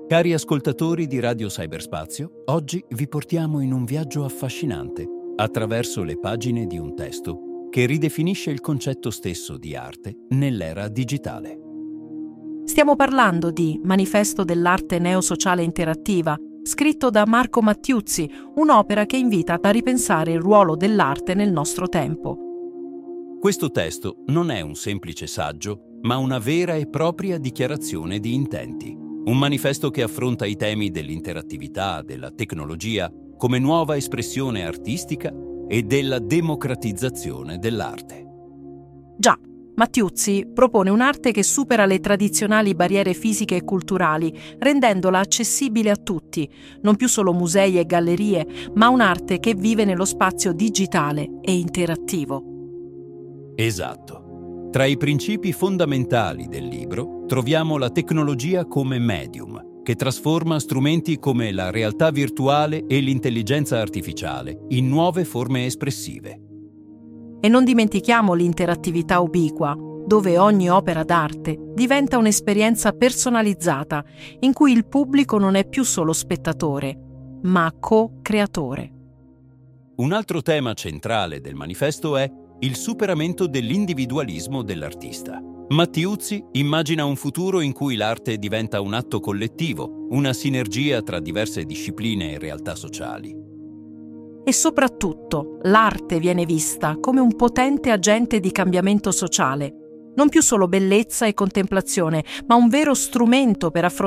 Cari ascoltatori di Radio Cyberspazio, oggi vi portiamo in un viaggio affascinante attraverso le pagine di un testo che ridefinisce il concetto stesso di arte nell'era digitale. Stiamo parlando di Manifesto dell'arte neosociale interattiva, scritto da Marco Mattiuzzi, un'opera che invita a ripensare il ruolo dell'arte nel nostro tempo. Questo testo non è un semplice saggio, ma una vera e propria dichiarazione di intenti. Un manifesto che affronta i temi dell'interattività, della tecnologia, come nuova espressione artistica e della democratizzazione dell'arte. Già, Mattiuzzi propone un'arte che supera le tradizionali barriere fisiche e culturali, rendendola accessibile a tutti, non più solo musei e gallerie, ma un'arte che vive nello spazio digitale e interattivo. Esatto. Tra i principi fondamentali del libro troviamo la tecnologia come medium, che trasforma strumenti come la realtà virtuale e l'intelligenza artificiale in nuove forme espressive. E non dimentichiamo l'interattività ubiqua, dove ogni opera d'arte diventa un'esperienza personalizzata, in cui il pubblico non è più solo spettatore, ma co-creatore. Un altro tema centrale del manifesto è il superamento dell'individualismo dell'artista. Mattiuzzi immagina un futuro in cui l'arte diventa un atto collettivo, una sinergia tra diverse discipline e realtà sociali. E soprattutto, l'arte viene vista come un potente agente di cambiamento sociale, non più solo bellezza e contemplazione, ma un vero strumento per affrontare